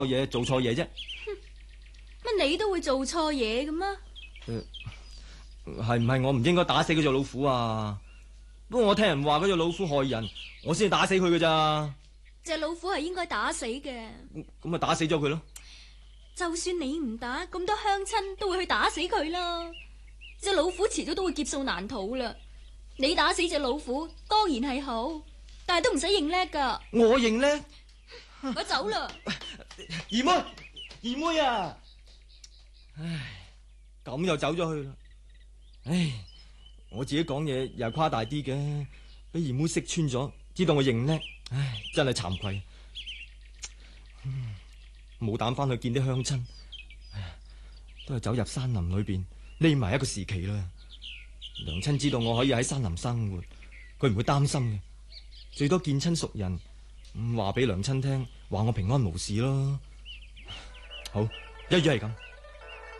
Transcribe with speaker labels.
Speaker 1: 嘢做錯嘢啫。
Speaker 2: 乜你都會做錯嘢嘅咩？
Speaker 1: 係唔係我唔應該打死嗰隻老虎啊？不過我聽人話嗰隻老虎害人，我先至打死佢㗎咋。
Speaker 2: 隻老虎係應該打死嘅。
Speaker 1: 咁咪打死咗佢咯。
Speaker 2: 就算你唔打，咁多鄉親都會去打死佢啦。隻老虎遲早都會劫數難逃啦。你打死隻老虎當然係好，但係都唔使認叻噶。
Speaker 1: 我認叻。
Speaker 2: 我走啦。
Speaker 1: 二妹，二妹啊！唉，咁又走咗去啦。唉，我自己講嘢又係誇大啲嘅，俾二妹識穿咗，知道我認叻。唉，真係慚愧。冇膽翻去見啲鄉親，都係走入山林裏邊匿埋一個時期啦。娘親知道我可以喺山林生活，佢唔會擔心嘅，最多見親熟人，話俾娘親聽，話我平安無事咯。好，一於係咁。